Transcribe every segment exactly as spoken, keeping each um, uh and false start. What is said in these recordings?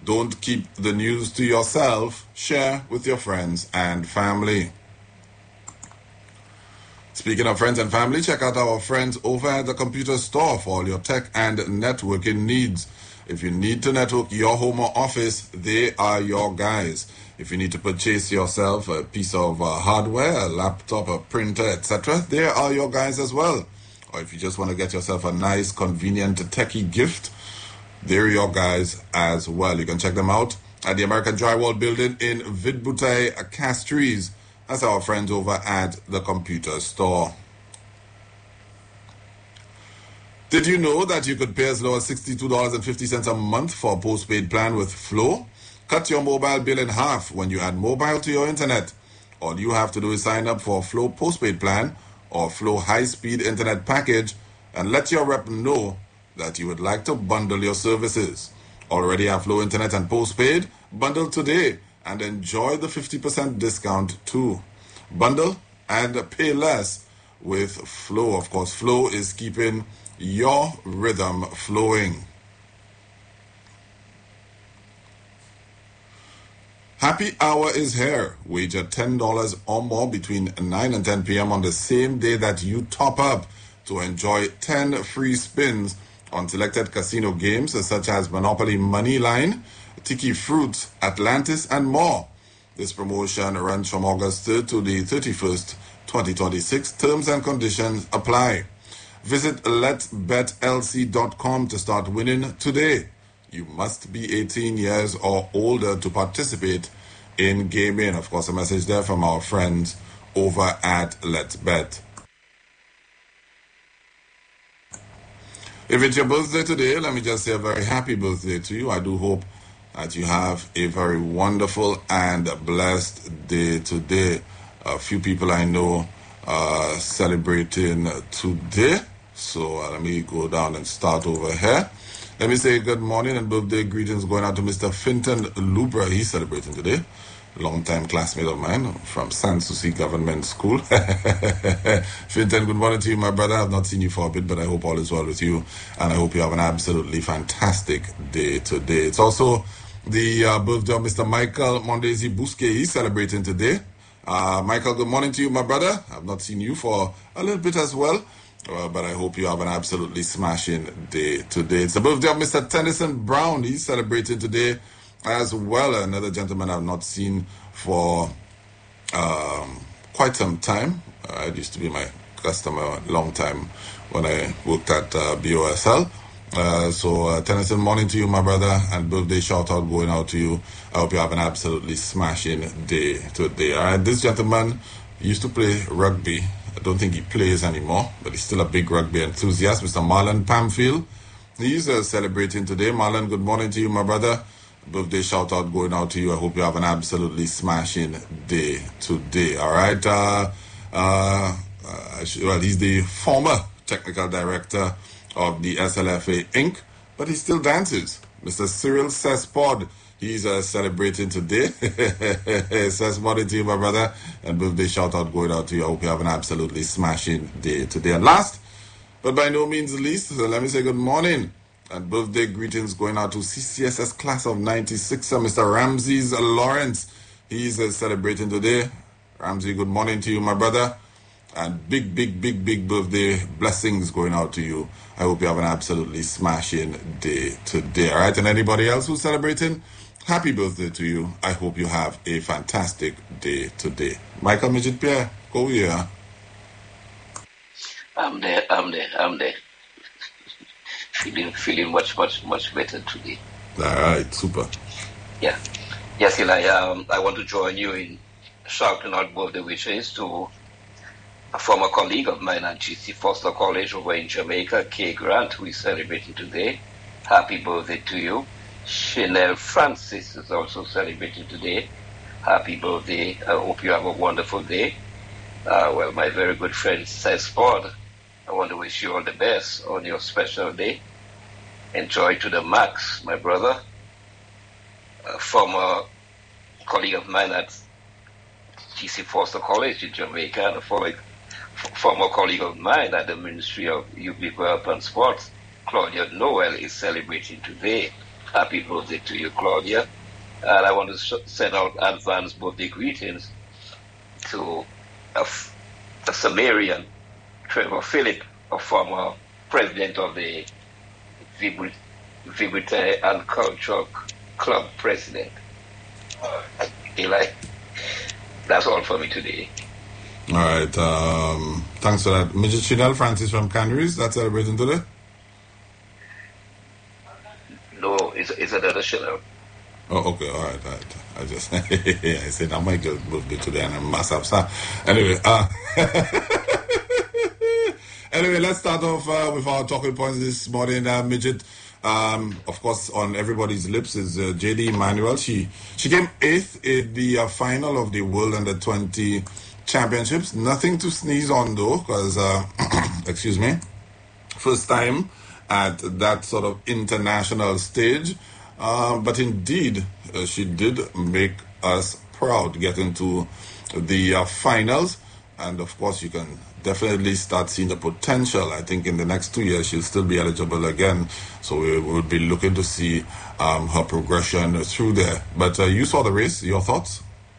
Don't keep the news to yourself. Share with your friends and family. Speaking of friends and family, check out our friends over at the computer store for all your tech and networking needs. If you need to network your home or office, they are your guys. If you need to purchase yourself a piece of uh, hardware, a laptop, a printer, et cetera, they are your guys as well. Or if you just want to get yourself a nice, convenient, techie gift, they're your guys as well. You can check them out at the American Drywall Building in Vidbutei, Castries. That's our friends over at the computer store. Did you know that you could pay as low as sixty-two dollars and fifty cents a month for a postpaid plan with Flow? Cut your mobile bill in half when you add mobile to your internet. All you have to do is sign up for a Flow postpaid plan or Flow high-speed internet package and let your rep know that you would like to bundle your services. Already have Flow internet and postpaid? Bundle today and enjoy the fifty percent discount too. Bundle and pay less with Flow. Of course, Flow is keeping your rhythm flowing. Happy Hour is here. Wager ten dollars or more between nine and ten p.m. on the same day that you top up to enjoy ten free spins on selected casino games such as Monopoly Moneyline, Tiki Fruit, Atlantis, and more. This promotion runs from August third to the thirty-first, twenty twenty-six. Terms and conditions apply. Visit let bet l c dot com to start winning today. You must be eighteen years or older to participate in gaming. Of course, a message there from our friends over at Let's Bet. If it's your birthday today, let me just say a very happy birthday to you. I do hope that you have a very wonderful and blessed day today. A few people I know are celebrating today. So uh, let me go down and start over here. Let me say good morning and birthday greetings going out to Mister Finton Lubra. He's celebrating today. Long-time classmate of mine from Sans Souci Government School. Finton, good morning to you, my brother. I've not seen you for a bit, but I hope all is well with you. And I hope you have an absolutely fantastic day today. It's also the uh, birthday of Mister Michael Mondesi Busque. He's celebrating today. Uh, Michael, good morning to you, my brother. I've not seen you for a little bit as well. Uh, but I hope you have an absolutely smashing day today. It's the birthday of Mister Tennyson Brown. He's celebrating today as well. Another gentleman I've not seen for um, quite some time. Uh, it used to be my customer a long time when I worked at uh, B O S L. Uh, so, uh, Tennyson, morning to you, my brother, and birthday shout out going out to you. I hope you have an absolutely smashing day today. All right, this gentleman used to play rugby. I don't think he plays anymore, but he's still a big rugby enthusiast. Mister Marlon Pamfield, he's uh, celebrating today. Marlon, good morning to you, my brother. Birthday shout out going out to you. I hope you have an absolutely smashing day today. All right. Uh, uh, uh, well, he's the former technical director of the S L F A Incorporated, but he still dances. Mister Cyril Sespod, he's uh, celebrating today. Says morning to you, my brother. And birthday shout out going out to you. I hope you have an absolutely smashing day today. And last, but by no means least, so let me say good morning. And birthday greetings going out to C C S S class of ninety-six, uh, Mister Ramses Lawrence. He's uh, celebrating today. Ramsey, good morning to you, my brother. And big, big, big, big birthday blessings going out to you. I hope you have an absolutely smashing day today. All right, and anybody else who's celebrating, happy birthday to you. I hope you have a fantastic day today. Michael Midget Pierre, go here. I'm there, I'm there, I'm there. feeling, feeling much, much, much better today. All right, super. Yeah. Yes, Eli, um, I want to join you in shouting out birthday wishes to a former colleague of mine at G C Foster College over in Jamaica, Kay Grant, who is celebrating today. Happy birthday to you. Chanel Francis is also celebrating today. Happy birthday. I hope you have a wonderful day. Uh, well, my very good friend, Seth Ford, I want to wish you all the best on your special day. Enjoy to the max, my brother. A former colleague of mine at G C Foster College in Jamaica, and a former, former colleague of mine at the Ministry of Youth Development and Sports, Claudia Noel, is celebrating today. happy birthday to you, Claudia. And I want to send out advanced birthday greetings to a, a Sumerian, Trevor Phillip, a former president of the Vibritay and Culture Club president. Eli, that's all for me today. All right. Um, thanks for that. Mister Chanel Francis from Canaries, that's celebrating today? No, it's, it's another Chanel. Oh, okay. All right. All right. I just, I said, I might get birthday today and I must have some. Anyway, uh, anyway, let's start off uh, with our talking points this morning. Uh, Midget, um, of course, on everybody's lips is uh, J D Emmanuel. She she came eighth in the uh, final of the World Under twenty Championships. Nothing to sneeze on, though, because, uh, excuse me, first time at that sort of international stage. Uh, but indeed, uh, she did make us proud getting to the uh, finals. And of course, you can definitely start seeing the potential. I think in the next two years, she'll still be eligible again. So we will be looking to see um, her progression through there. But uh, you saw the race. Your thoughts?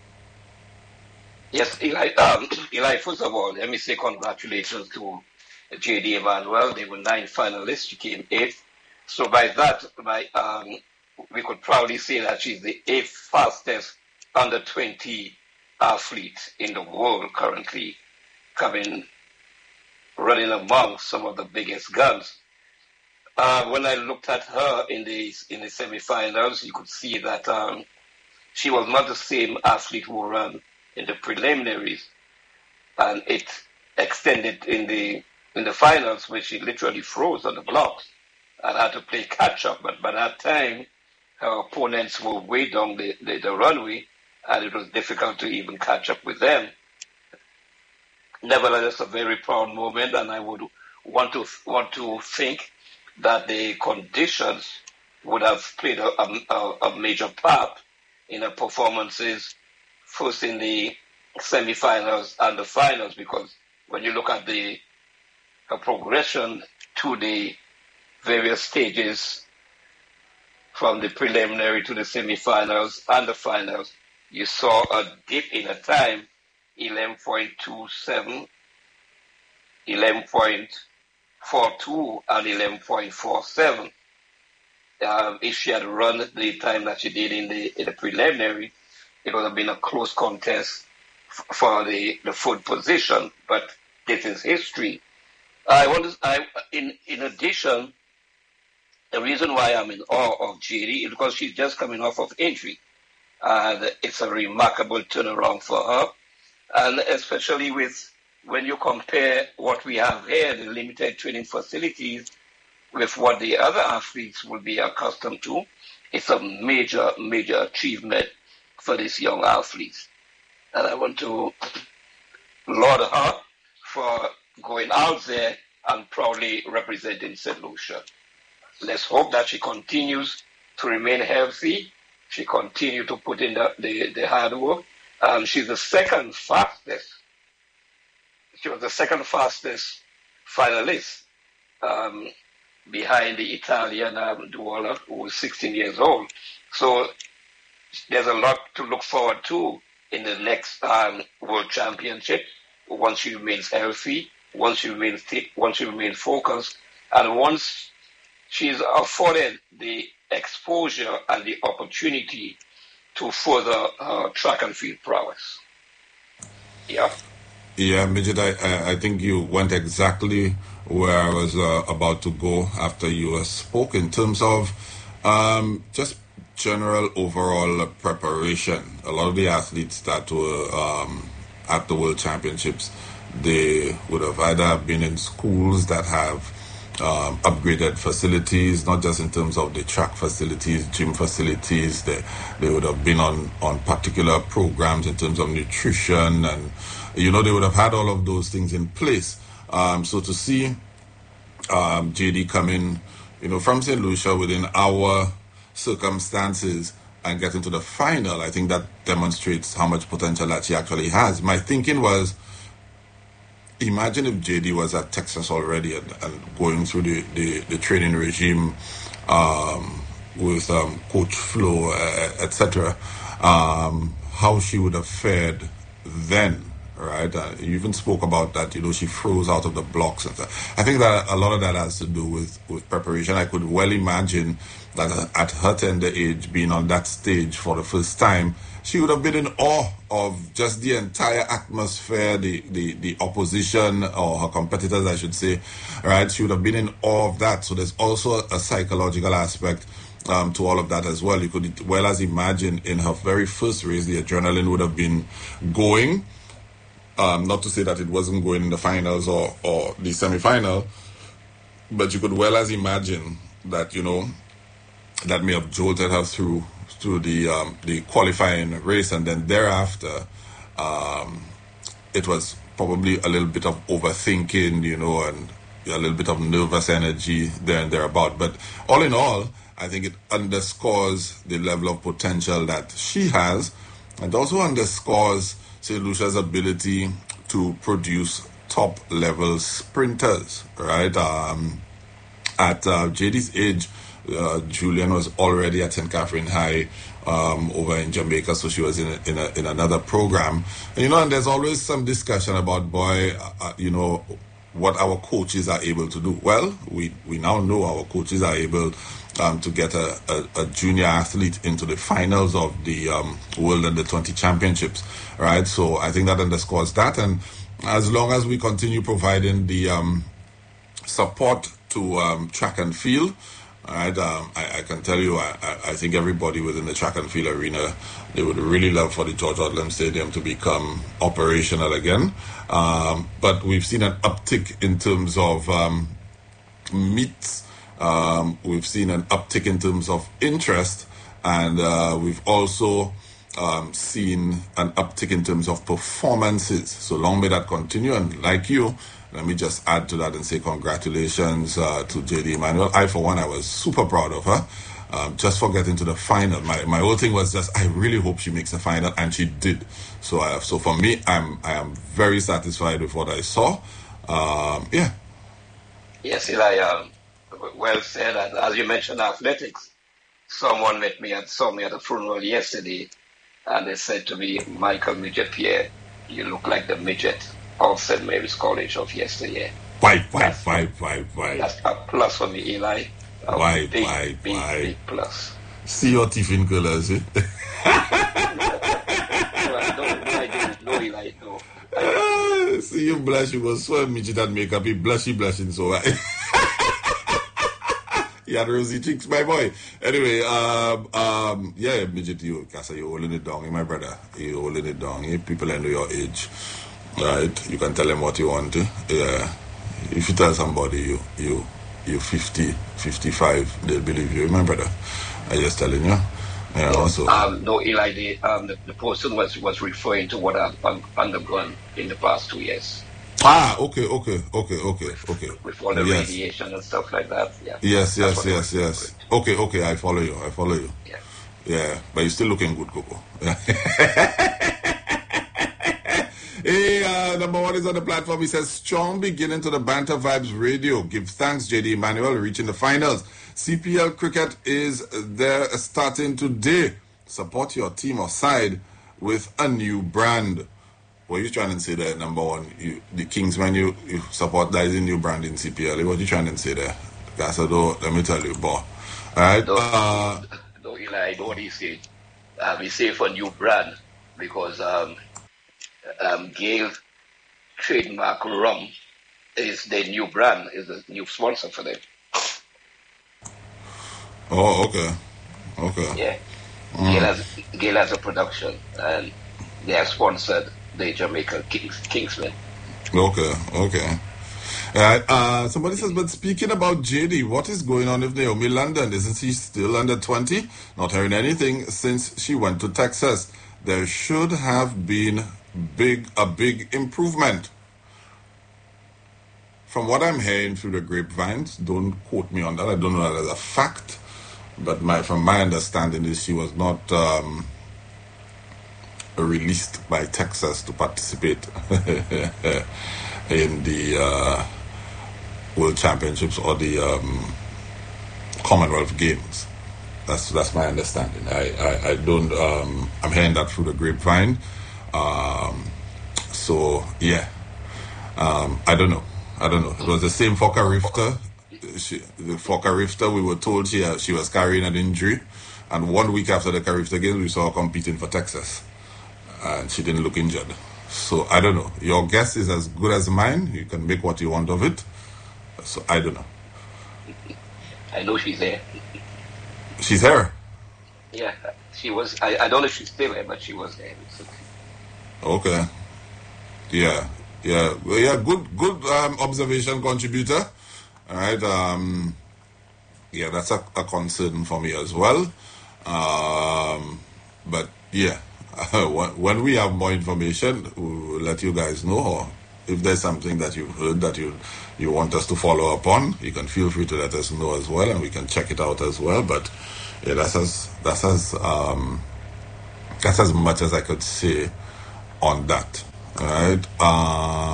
Yes, Eli, um, Eli, first of all, let me say congratulations to J D Emmanuel. They were nine finalists. She came eighth. So by that, by um, we could proudly say that she's the eighth fastest under twenty athlete in the world currently, coming, running among some of the biggest guns. Uh, when I looked at her in the in the semifinals, you could see that um, she was not the same athlete who ran in the preliminaries, and it extended in the in the finals, where she literally froze on the blocks and had to play catch up. But by that time, her opponents were way down the, the, the runway, and it was difficult to even catch up with them. Nevertheless, a very proud moment, and I would want to want to think that the conditions would have played a, a, a major part in her performances, first in the semifinals and the finals, because when you look at the her progression to the various stages, from the preliminary to the semifinals and the finals, you saw a dip in a time, eleven point two seven, eleven point four two, and eleven point four seven. Um, if she had run the time that she did in the in the preliminary, it would have been a close contest f- for the, the fourth position. But this is history. I want to, I, in in addition, the reason why I'm in awe of J D is because she's just coming off of injury. And it's a remarkable turnaround for her. And especially with, when you compare what we have here, the limited training facilities, with what the other athletes will be accustomed to, it's a major, major achievement for these young athletes. And I want to laud her for going out there and proudly representing Saint Lucia. Let's hope that she continues to remain healthy. She continues to put in the, the, the hard work. Um, she's the second fastest. She was the second fastest finalist, um, behind the Italian um, Duola, who was sixteen years old. So there's a lot to look forward to in the next um, World Championship. Once she remains healthy, once she remains fit, once she remains focused, and once she's afforded the exposure and the opportunity to further uh, track and field prowess. Yeah. Yeah, Midget, I, I think you went exactly where I was uh, about to go after you uh, spoke in terms of um, just general overall preparation. A lot of the athletes that were um, at the World Championships, they would have either been in schools that have um, upgraded facilities, not just in terms of the track facilities, gym facilities. They, they would have been on, on particular programs in terms of nutrition, and, you know, they would have had all of those things in place. Um, so to see um, J D come in, you know, from Saint Lucia within our circumstances and get into the final, I think that demonstrates how much potential that she actually has. My thinking was, imagine if J D was at Texas already and, and going through the, the, the training regime um, with um, Coach Flo, uh, et cetera, um, how she would have fared then, right? Uh, you even spoke about that, you know, she froze out of the blocks and stuff. I think that a lot of that has to do with, with preparation. I could well imagine that at her tender age, being on that stage for the first time, she would have been in awe of just the entire atmosphere, the, the, the opposition, or her competitors, I should say, right? She would have been in awe of that. So there's also a psychological aspect um, to all of that as well. You could well as imagine in her very first race, the adrenaline would have been going. Um, not to say that it wasn't going in the finals or, or the semi-final, but you could well as imagine that, you know, that may have jolted her through through the um, the qualifying race, and then thereafter, um, it was probably a little bit of overthinking, you know, and a little bit of nervous energy there and thereabout. But all in all, I think it underscores the level of potential that she has, and also underscores Saint Lucia's ability to produce top-level sprinters, right? Um, at uh, J D's age, Uh, Julian was already at Saint Catherine High um, over in Jamaica, so she was in a, in, a, in another program. And, you know, and there's always some discussion about, boy, uh, you know, what our coaches are able to do. Well, we, we now know our coaches are able um, to get a, a, a junior athlete into the finals of the um, World Under twenty Championships, right? So I think that underscores that. And as long as we continue providing the um, support to um, track and field, all right, um, I, I can tell you, I, I think everybody within the track and field arena, they would really love for the George Odlum Stadium to become operational again. Um, but we've seen an uptick in terms of um, meets. Um, we've seen an uptick in terms of interest, and uh, we've also um, seen an uptick in terms of performances. So long may that continue. And like you, let me just add to that and say congratulations uh, to J D Emmanuel. I, for one, I was super proud of her um, just for getting to the final. My my whole thing was just I really hope she makes the final, and she did. So I, so for me, I'm I am very satisfied with what I saw. Um, yeah. Yes, Eli. Um, well said. And as you mentioned, athletics. Someone met me and saw me at a funeral yesterday, and they said to me, "Michael Midget Pierre, you look like the midget of Saint Mary's College of yesteryear." Why, why, why, why, why? That's a plus for me, Eli. A why, big, why, big, why? big plus. See your teeth in colors, eh? No, I don't, no, I didn't know, Eli, no. I, See you blush, you go swear midget and makeup, he blushy, blushing so right. He had rosy cheeks, my boy. Anyway, um, um, yeah, midget, you, Casa, you're holding it down, eh, my brother. You're holding it down, eh? People under your age. Right, you can tell them what you want to. Yeah, if you tell somebody you you you fifty, fifty-five, they'll believe you. Remember that? I'm just telling you. Yeah. Also, um, no, Eli, the, um, the, the person was was referring to what I've un- undergone in the past two years. Ah, okay, okay, okay, okay, okay. With all the yes. radiation and stuff like that. Yeah. Yes, yes, yes, yes. Okay, okay, I follow you. I follow you. Yeah. Yeah, but you're still looking good, Coco. Yeah. Hey, uh, number one is on the platform. He says, strong beginning to the Banter Vibes Radio. Give thanks, J D Emmanuel, reaching the finals. C P L cricket is there starting today. Support your team or side with a new brand. What are you trying to say there, number one? You, the Kingsmen, you, you support that is a new brand in C P L. What are you trying to say there? Gasado, let me tell you, boy. All right? No, uh, no, Eli, I know what he's saying. Um, he's saying for a new brand because... Um, Um, Gale trademark rum is their new brand, is a new sponsor for them. Oh, okay, okay. Yeah, mm. Gale has Gale has a production, and they have sponsored the Jamaica Kings, Kingsmen. Okay, okay. Uh, uh, somebody says, but speaking about J D, what is going on with Naomi London? Isn't she still under twenty? Not hearing anything since she went to Texas. There should have been big a big improvement. From what I'm hearing through the grapevines, don't quote me on that, I don't know that as a fact, but my from my understanding is she was not um, released by Texas to participate in the uh, World Championships or the um, Commonwealth Games. That's that's my understanding. I, I, I don't. Um, I'm hearing that through the grapevine. Um, so yeah. Um, I don't know. I don't know. It was the same for Carifta. She, the for Carifta, we were told she uh, she was carrying an injury, and one week after the Carifta games, we saw her competing for Texas, and she didn't look injured. So I don't know. Your guess is as good as mine. You can make what you want of it. So I don't know. I know she's there. She's here. Yeah, she was. I, I don't know if she's still there, but she was there. Okay. Yeah. Yeah. Well, yeah. Good. Good um, observation, contributor. All right. Um. Yeah, that's a, a concern for me as well. Um. But yeah, when we have more information, we'll let you guys know. Or if there's something that you've heard that you you want us to follow up on, you can feel free to let us know as well, and we can check it out as well. But yeah, that's as that's as um that's as much as I could say on that. All right. Um.